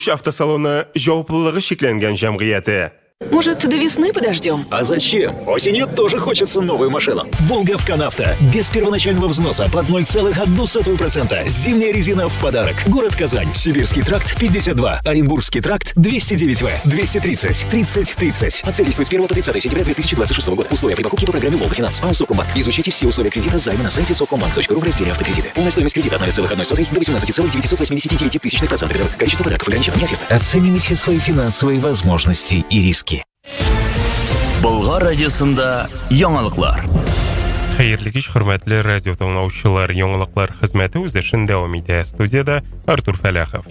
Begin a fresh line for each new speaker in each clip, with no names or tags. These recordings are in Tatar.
Автосалоны жауаплылығы шекленген жамғияты.
Может, до весны подождем?
А зачем? Осенью тоже хочется новую машину. Волга в Канавто. Без первоначального взноса под 0,01%. Зимняя резина в подарок. Город Казань. Сибирский тракт 52. Оренбургский тракт 209В. 230. 30. Отсылись с 1 по 30 сентября 2026 года. Условия при покупке по программе Волга Финанс. АО Совкомбанк. Изучите все условия кредита займа на сайте совкомбанк.ру в разделе автокредиты. Полная стоимость кредита от 0,01 до 18,989 Количество подарков ограничено. Не оферта. Оценивайте свои финансовые возможности и риски.
Болгар радиосында яңалыклар.
Хәерле кич, хөрмәтле радио тыңлаучылар, яңалыклар хезмәте үз эшен дәвам итә. Студияда Артур Фәләхов.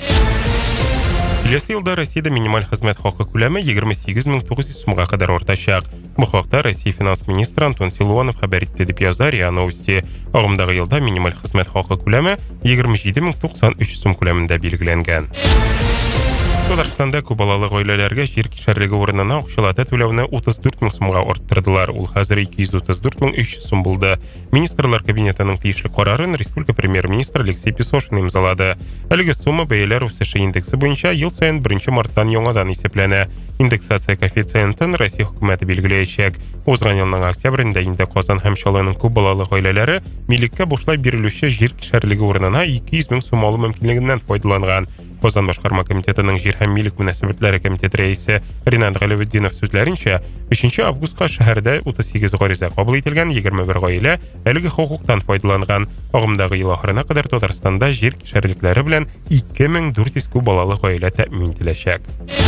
Киләсе елда Россиядә минималь хезмәт хакы күләме 28,900 сумга кадәр артачак. Бу хакта Россия финанс министры Антон Силуанов хәбәр итте дип яза РИА Новости. Агымдагы елда минималь хезмәт хакы күләме 27,093 сум күләмендә билгеләнгән. Татарстанда күпбалалы гаиләләргә җир кишәрлеге урынына акчалата түләүне 34,000 сумга арттырдылар. Ул хәзер 234,300 сум булды. Министрлар кабинетының тиешле карарын республика премьер-министры Алексей Песошин имзалады. Әлеге сума бәяләр үсеше индексы буенча ел саен 1 марттан яңадан исәпләнә. Индексация коэффициентын Россия хөкүмәте билгеләячәк. Узган елның октябрендә инде Казан һәм Чаллының күпбалалы гаиләләре милеккә бушлай бирелүче җир кишәрлеге урынына 200,000 сум алу мөмкинлегеннән файдаланган. Казан башкарма комитетының җир һәм милек мөнәсәбәтләре комитеты рәисе Ринат Галәветдинов сүзләренчә, 3 августка шәһәрдә 38 гариза кабул ителгән, 21 гаилә әлеге хокуктан файдаланган. Агымдагы ел ахырына кадәр Татарстанда җир кишәрлекләре белән 2400 күпбалалы гаилә тәэмин ителәчәк.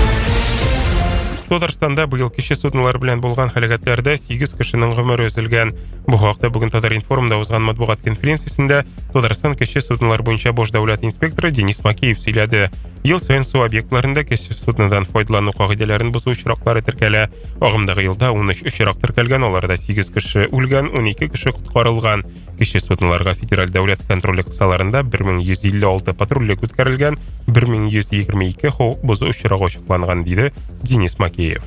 Татарстанда быел кеше суднолар белән булган һәлакәтләрдә 8 кешенең гомере өзелгән. Бу хакта бүген Татар-информда узган матбугат конференциясендә Татарстан кеше суднолар буенча бош дәүләт инспекторы Денис Макеев сөйләде. Ел саен су объектларында кеше суднадан файдалану кагыйдәләрен бозу очраклары теркәлә. Агымдагы елда 13 очрак теркәлгән, аларда 8 кеше үлгән, 12 кеше коткарылган. Кеше судноларга федераль дәүләт контроле кысаларында 1156 патрульлек үткәрелгән, 1122 хокук бозу очрагы ачыкланган, диде Денис Макеев.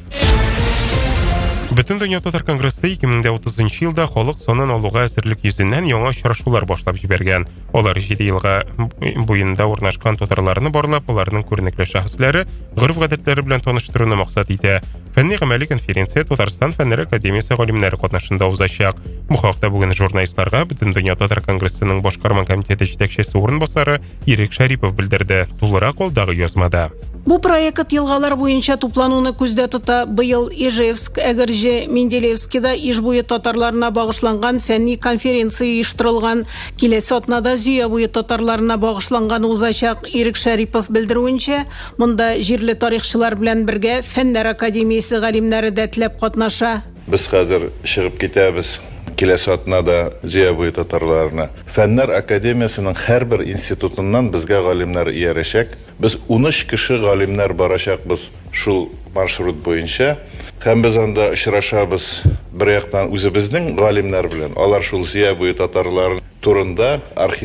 Бөтен дөнья татар конгрессы 2030 елда халык санын алуга әзерлек йөзеннән яңа очрашулар башлап җибәргән. Алар 7 елга буенда урнашкан татарларны барлап, аларның күренекле шәхесләре, гырыф-гадәтләре белән таныштыруны максат итә. Фәнни-гамәли конференция Татарстан фәннәре академиясе галимнәре катнашында узачак. Бу хакта бүген журналистларга Бөтен дөнья татар конгрессының башкарма комитеты җитәкчесе урынбасары Ирек Шәрипов белдерде. Тулырак алдагы язмада.
Бу проект елгалар буенча туплануны күздә тота. Быел Ижевск, Әгерҗе, Менделевскида иш буе татарларына багышланган фәнни конференция оештырылган. Киләсе атнада Зөя буе татарларына багышланган узачак. Ирек Шәрипов белдерүенчә, монда җирле тарихчылар белән бергә фәннәр академиясе галимнәре дә теләп катнаша.
Без хәзер чыгып китәбез. Киләсе атнада Зөя буе татарларына. Фәннәр академиясының һәрбер институтыннан безгә галимнәр иярәчәк. Без 13 кеше галимнәр барачакбыз шул маршрут буенча. Һәм без анда очрашабыз бер яктан үзебезнең галимнәр белән. Алар шул Зөя буе татарлары турында